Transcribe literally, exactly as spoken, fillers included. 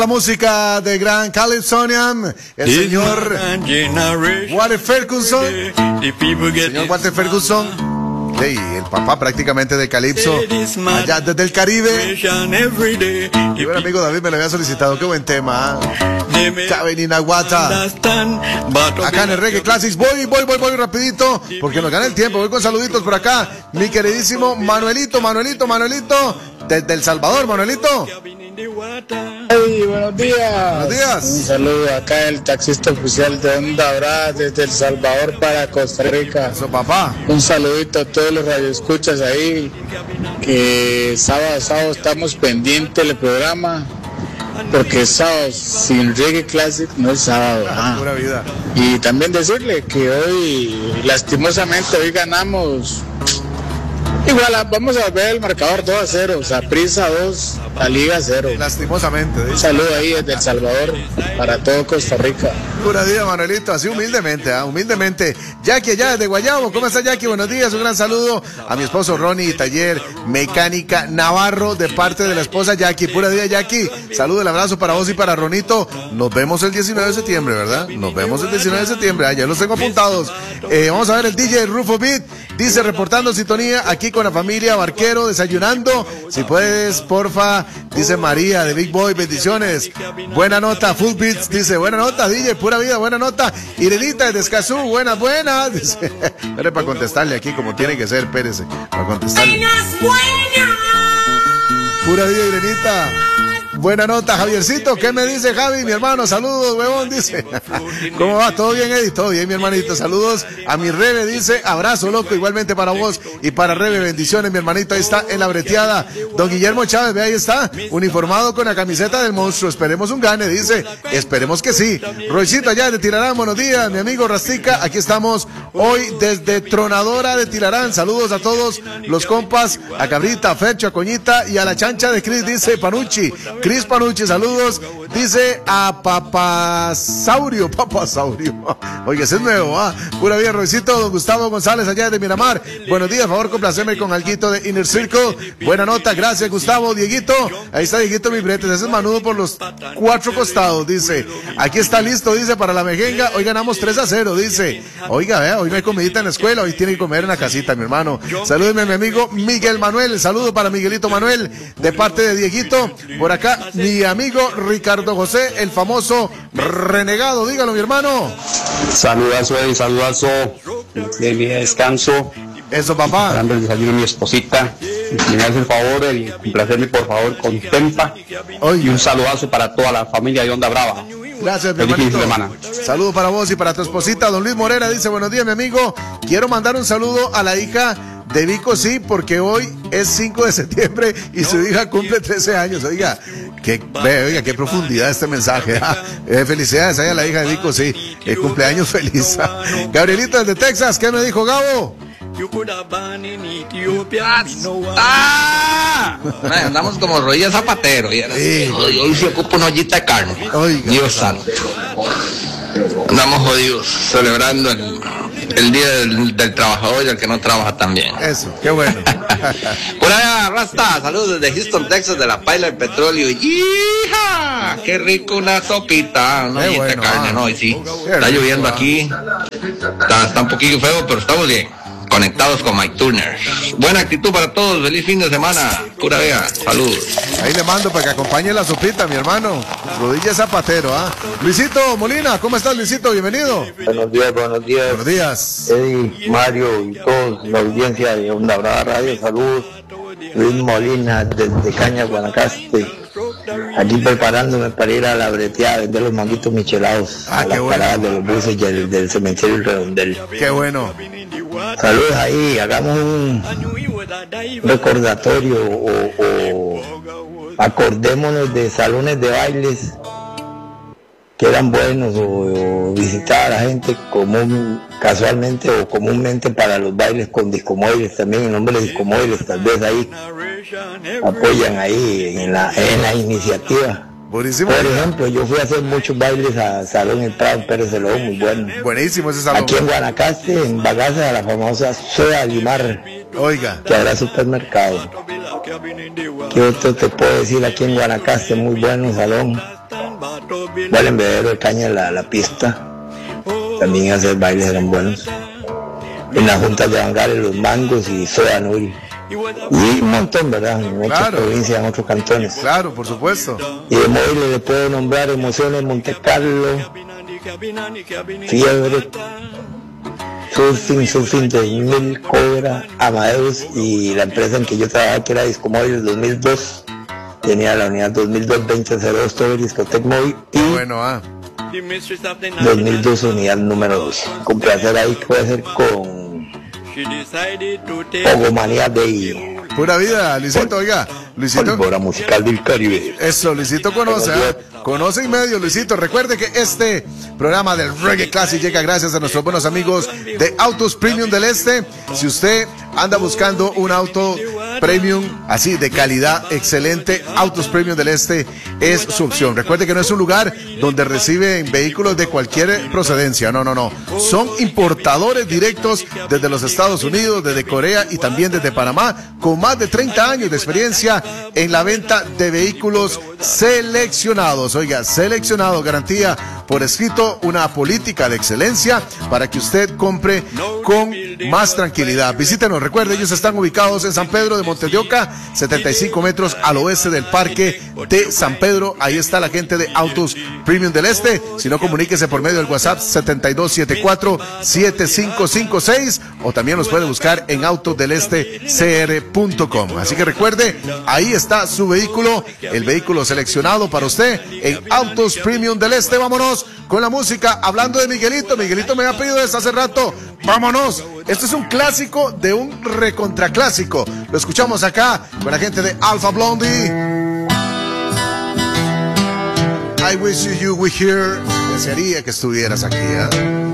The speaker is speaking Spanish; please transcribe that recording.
La música de Gran Calypsonian, el señor Walter Ferguson, señor Walter Ferguson, hey, el papá prácticamente de Calypso, allá desde el Caribe. Mi buen amigo David me lo había solicitado, qué buen tema. Cabininaguata. Acá en el Reggae Classics, voy, voy, voy, voy rapidito, porque nos gana el tiempo, voy con saluditos por acá. Mi queridísimo Manuelito, Manuelito, Manuelito, desde El Salvador, Manuelito. Hey, buenos días. Buenos días. Un saludo acá el taxista oficial de Onda Brava desde El Salvador para Costa Rica. Eso, papá. Un saludito a todos los radioescuchas ahí, que sábado a sábado estamos pendientes del programa, porque sábado sin Reggae Classic no es sábado. Ah, pura vida. Y también decirle que hoy, lastimosamente, hoy ganamos. Igual vamos a ver el marcador dos a cero, Saprissa dos, la Liga cero. Lastimosamente. Un saludo ahí desde El Salvador para todo Costa Rica. Pura vida, Manuelito, así humildemente, ¿eh? humildemente. Jackie allá desde Guayabo, ¿cómo está Jackie? Buenos días, un gran saludo a mi esposo Ronnie, Taller Mecánica Navarro, de parte de la esposa Jackie. Pura vida, Jackie. Saludo, el abrazo para vos y para Ronito. Nos vemos el diecinueve de septiembre, ¿verdad? Nos vemos el diecinueve de septiembre, ah, ya los tengo apuntados. Eh, vamos a ver el D J Rufo Beat, dice reportando sintonía aquí con la familia Barquero, desayunando. Si puedes, porfa, dice María de Big Boy, bendiciones. Buena nota, Full Beats, dice, buena nota, D J, pura vida, buena nota. Irenita de Escazú, buenas, buenas. Dice, espere para contestarle aquí como tiene que ser, espérese, para contestarle. Buenas, buenas. Pura vida, Irenita. Buena nota, Javiercito. ¿Qué me dice Javi, mi hermano? Saludos, huevón, dice. ¿Cómo va? ¿Todo bien, Eddie? Todo bien, mi hermanito. Saludos a mi Rebe, dice. Abrazo, loco, igualmente para vos y para Rebe. Bendiciones, mi hermanito. Ahí está en la breteada. Don Guillermo Chávez, ve, ahí está. Uniformado con la camiseta del monstruo. Esperemos un gane, dice. Esperemos que sí. Roycito, allá de Tilarán, buenos días. Mi amigo Rastica, aquí estamos hoy desde Tronadora de Tilarán. Saludos a todos los compas. A Cabrita, a Fercho, a Coñita y a la chancha de Cris, dice Panucci. Cris Panucci, saludos, dice a Papasaurio, Papasaurio, oye, ese es nuevo, ¿ah? Pura vida, Roycito, don Gustavo González, allá de Miramar, buenos días, favor, complacerme con alguito de Inner Circle, buena nota, gracias, Gustavo, Dieguito, ahí está Dieguito, mi bretes, ese es manudo por los cuatro costados, dice, aquí está listo, dice, para la mejenga, hoy ganamos tres a cero, dice, oiga, vea, hoy no hay comidita en la escuela, hoy tiene que comer en la casita, mi hermano, salúdeme a mi amigo Miguel Manuel, saludo para Miguelito Manuel, de parte de Dieguito, por acá, mi amigo Ricardo José, el famoso renegado, dígalo, mi hermano. Saludazo, Eddie, saludazo. De mi descanso. Eso, papá. Dando el desayuno a mi esposita. Si me hace el favor de complacerme, por favor, con Tempa. Y un saludazo para toda la familia de Onda Brava. Gracias, mi hermanito. Saludo para vos y para tu esposita. Don Luis Morera dice, buenos días, mi amigo. Quiero mandar un saludo a la hija de Vico, sí, porque hoy es cinco de septiembre y su hija cumple trece años. Oiga, qué, oiga, qué profundidad este mensaje. ¿Ah? Eh, felicidades a la hija de Vico, sí. El cumpleaños feliz. Gabrielito desde Texas, ¿qué me dijo Gabo? ¡Ah! Andamos como rodillas zapatero. Sí. Hoy, hoy se ocupa una ollita de carne. Oiga, Dios santo. Andamos jodidos celebrando el, el día del, del trabajador y el que no trabaja también. Eso, qué bueno. Por allá, Rasta, saludos desde Houston, Texas, de la Paila del Petróleo. ¡Hija! ¡Qué rico una sopita! Una ollita de carne, ah, ¿no? Y sí, está lloviendo aquí. Está, está un poquillo feo, pero estamos bien. Conectados con Mike Turner. Buena actitud para todos, feliz fin de semana. Pura vea, saludos. Ahí le mando para que acompañe la sopita, mi hermano. Rodilla Zapatero, ¿ah? Luisito Molina, ¿cómo estás, Luisito? Bienvenido. Buenos días, buenos días. Buenos días. Eddie, Mario y todos, la audiencia de Onda Brava Radio, saludos. Luis Molina, desde Caña, Guanacaste. Aquí preparándome para ir a la breteada, vender los manguitos michelados, ah, a las bueno. paradas de los buses del, del cementerio El Redondel. Qué bueno. Saludos ahí, hagamos un recordatorio o, o acordémonos de salones de bailes que eran buenos o, o visitar a la gente común, casualmente o comúnmente para los bailes con discomóviles también, en nombre de discomóviles, tal vez ahí apoyan ahí en la, en la iniciativa. Buenísimo. Por ejemplo, yo fui a hacer muchos bailes a Salón El Prado Pérez Celón, muy bueno. Buenísimo ese salón. Aquí en Guanacaste, en Bagaza, a la famosa Soda Limar. Oiga. Que habrá supermercado. ¿Qué otro te puedo decir aquí en Guanacaste? Muy bueno salón. Bueno, en Bebedero de Caña, la, la pista, también hacer bailes eran buenos. En las juntas de Bangales, Los Mangos y Soda Nuri. Y un montón, ¿verdad? En otras claro. provincias, en otros cantones. Claro, por supuesto. Y de móviles le puedo nombrar Emociones, Monte Carlo, Fiebre, Surfing, Surfing dos mil, Cobra, Amadeus y la empresa en que yo trabajaba, que era Discomóvil dos mil dos. Tenía la unidad dos mil dos veinte cero dos Todo Discotec Móvil y bueno, ah. dos mil dos unidad número dos. Con placer ahí que voy a hacer con Pogomanía de Pura vida, Luisito, oiga, Luisito. Pólvora musical del Caribe. Eso, Luisito conoce, ¿eh? Conoce y medio, Luisito. Recuerde que este programa del Reggae Classic llega gracias a nuestros buenos amigos de Autos Premium del Este. Si usted anda buscando un auto premium, así de calidad excelente, Autos Premium del Este es su opción. Recuerde que no es un lugar donde reciben vehículos de cualquier procedencia, no, no, no. Son importadores directos desde los Estados Unidos, desde Corea y también desde Panamá, con más de treinta años de experiencia en la venta de vehículos seleccionados. Oiga, seleccionado, garantía por escrito, una política de excelencia para que usted compre con más tranquilidad. Visítenos, recuerde, ellos están ubicados en San Pedro de Montes de Oca, setenta y cinco metros al oeste del Parque de San Pedro. Ahí está la gente de Autos Premium del Este. Si no, comuníquese por medio del WhatsApp setenta y dos setenta y cuatro setenta y cinco cincuenta y seis o también los puede buscar en autos del este c r punto com. Así que recuerde, ahí está su vehículo, el vehículo seleccionado para usted en Autos Premium del Este. Vámonos con la música, hablando de Miguelito. Miguelito me había pedido esto hace rato. Vámonos. Esto es un clásico de un recontraclásico. Lo escuchamos acá con la gente de Alpha Blondie. I wish you were here. Desearía que estuvieras aquí, ¿eh?